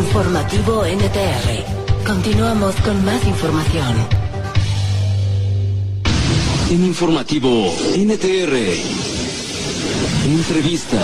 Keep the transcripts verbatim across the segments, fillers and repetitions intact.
Informativo N T R. Continuamos con más información. En Informativo N T R. Entrevista.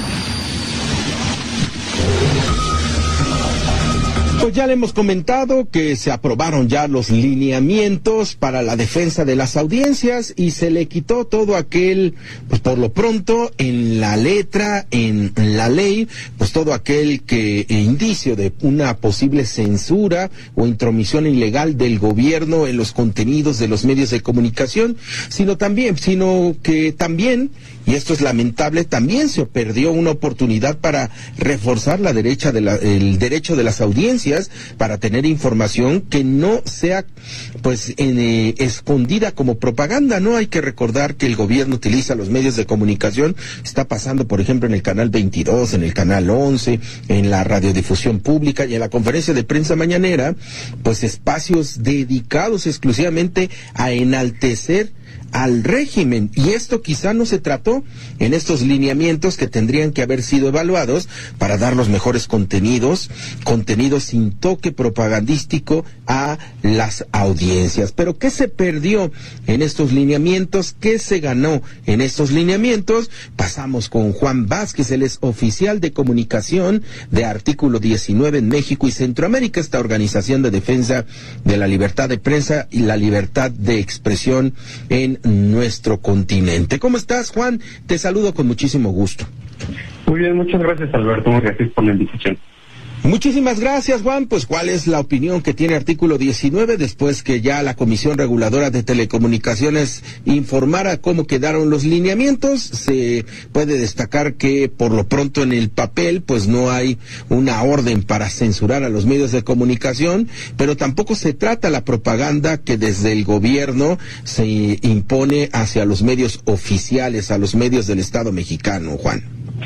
Pues ya le hemos comentado que se aprobaron ya los lineamientos para la defensa de las audiencias y se le quitó todo aquel, pues por lo pronto, en la letra, en la ley, pues todo aquel que indicio de una posible censura o intromisión ilegal del gobierno en los contenidos de los medios de comunicación, sino también, sino que también, y esto es lamentable, también se perdió una oportunidad para reforzar la derecha de la, el derecho de las audiencias para tener información que no sea pues en, eh, escondida como propaganda. No hay que recordar que el gobierno utiliza los medios de comunicación, está pasando por ejemplo en el canal veintidós, en el canal once, en la radiodifusión pública y en la conferencia de prensa mañanera, pues espacios dedicados exclusivamente a enaltecer al régimen, y esto quizá no se trató en estos lineamientos que tendrían que haber sido evaluados para dar los mejores contenidos, contenidos sin toque propagandístico a las audiencias. Pero ¿qué se perdió en estos lineamientos? ¿Qué se ganó en estos lineamientos? Pasamos con Juan Vázquez, él es oficial de comunicación de Artículo diecinueve en México y Centroamérica, esta organización de defensa de la libertad de prensa y la libertad de expresión en nuestro continente. ¿Cómo estás, Juan? Te saludo con muchísimo gusto. Muy bien, muchas gracias, Alberto. Muchas gracias por la invitación. Muchísimas gracias, Juan. Pues, ¿cuál es la opinión que tiene Artículo diecinueve después que ya la Comisión Reguladora de Telecomunicaciones informara cómo quedaron los lineamientos? Se puede destacar que por lo pronto en el papel pues no hay una orden para censurar a los medios de comunicación, pero tampoco se trata la propaganda que desde el gobierno se impone hacia los medios oficiales, a los medios del Estado mexicano, Juan.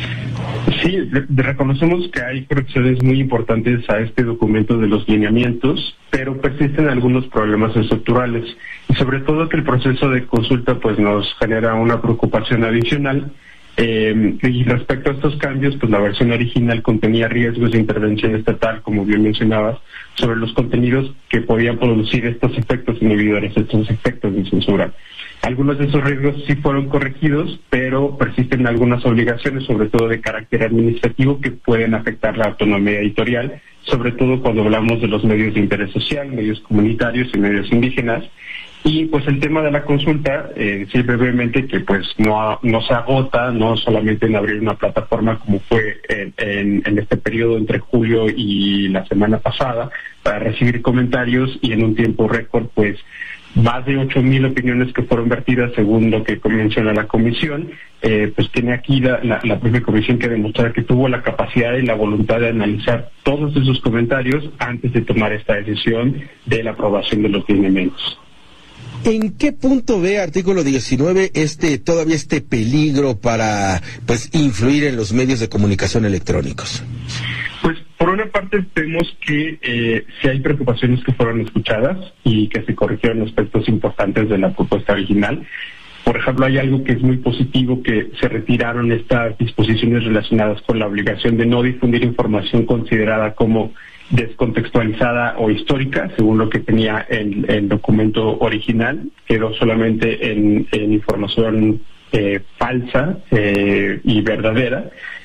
Sí, reconocemos que hay correcciones muy importantes a este documento de los lineamientos, pero persisten algunos problemas estructurales y sobre todo que el proceso de consulta pues nos genera una preocupación adicional. Eh, y respecto a estos cambios, pues la versión original contenía riesgos de intervención estatal, como bien mencionabas, sobre los contenidos que podían producir estos efectos inhibidores, estos efectos de censura. Algunos de esos riesgos sí fueron corregidos, pero persisten algunas obligaciones, sobre todo de carácter administrativo, que pueden afectar la autonomía editorial, sobre todo cuando hablamos de los medios de interés social, medios comunitarios y medios indígenas. Y pues el tema de la consulta, eh, decir brevemente que pues no, no se agota, no solamente en abrir una plataforma como fue en, en, en este periodo entre julio y la semana pasada, para recibir comentarios y en un tiempo récord pues más de ocho mil opiniones que fueron vertidas según lo que menciona la comisión. Eh, pues tiene aquí la, la, la propia comisión que demostrar que tuvo la capacidad y la voluntad de analizar todos esos comentarios antes de tomar esta decisión de la aprobación de los lineamientos. ¿En qué punto ve Artículo diecinueve este todavía este peligro para pues influir en los medios de comunicación electrónicos? Pues por una parte vemos que eh, sí hay preocupaciones que fueron escuchadas y que se corrigieron aspectos importantes de la propuesta original. Por ejemplo, hay algo que es muy positivo, que se retiraron estas disposiciones relacionadas con la obligación de no difundir información considerada como descontextualizada o histórica, según lo que tenía el, el documento original. Quedó solamente en, en información eh, falsa eh, y verdadera.